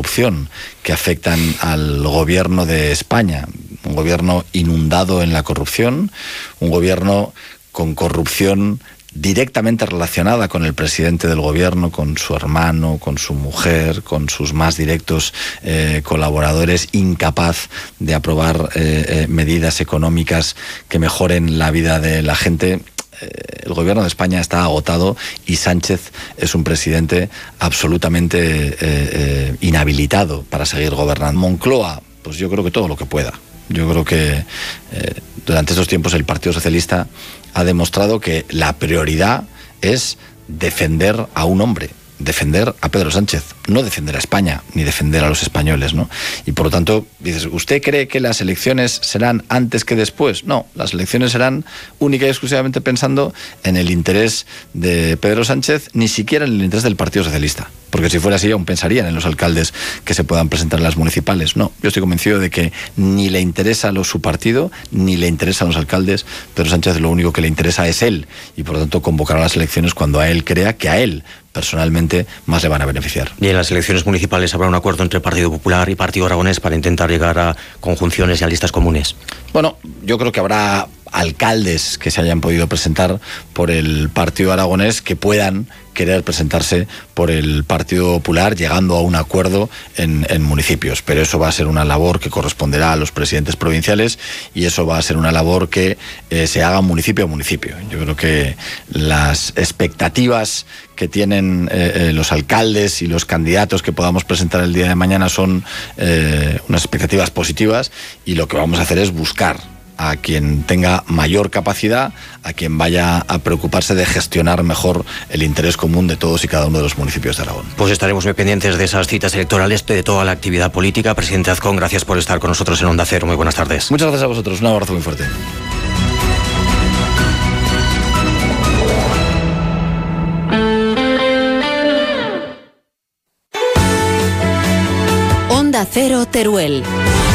corrupción que afectan al gobierno de España. Un gobierno inundado en la corrupción, un gobierno con corrupción directamente relacionada con el presidente del gobierno, con su hermano, con su mujer, con sus más directos colaboradores, incapaz de aprobar medidas económicas que mejoren la vida de la gente. El gobierno de España está agotado y Sánchez es un presidente absolutamente inhabilitado para seguir gobernando. Moncloa, pues yo creo que todo lo que pueda. Yo creo que durante estos tiempos el Partido Socialista ha demostrado que la prioridad es defender a un hombre, defender a Pedro Sánchez, no defender a España, ni defender a los españoles, ¿no? Y por lo tanto, dices, ¿usted cree que las elecciones serán antes que después? No, las elecciones serán única y exclusivamente pensando en el interés de Pedro Sánchez, ni siquiera en el interés del Partido Socialista. Porque si fuera así, aún pensarían en los alcaldes que se puedan presentar en las municipales. No, yo estoy convencido de que ni le interesa su partido, ni le interesan los alcaldes. Pedro Sánchez lo único que le interesa es él. Y por lo tanto convocará las elecciones cuando a él crea que a él personalmente más le van a beneficiar. Y en las elecciones municipales habrá un acuerdo entre Partido Popular y Partido Aragonés para intentar llegar a conjunciones y a listas comunes. Bueno, yo creo que habrá alcaldes que se hayan podido presentar por el Partido Aragonés que puedan querer presentarse por el Partido Popular, llegando a un acuerdo en municipios. Pero eso va a ser una labor que corresponderá a los presidentes provinciales y eso va a ser una labor que se haga municipio a municipio. Yo creo que las expectativas que tienen los alcaldes y los candidatos que podamos presentar el día de mañana son unas expectativas positivas, y lo que vamos a hacer es buscar a quien tenga mayor capacidad, a quien vaya a preocuparse de gestionar mejor el interés común de todos y cada uno de los municipios de Aragón. Pues estaremos muy pendientes de esas citas electorales, de toda la actividad política. Presidente Azcón, gracias por estar con nosotros en Onda Cero. Muy buenas tardes. Muchas gracias a vosotros. Un abrazo muy fuerte. Onda Cero Teruel.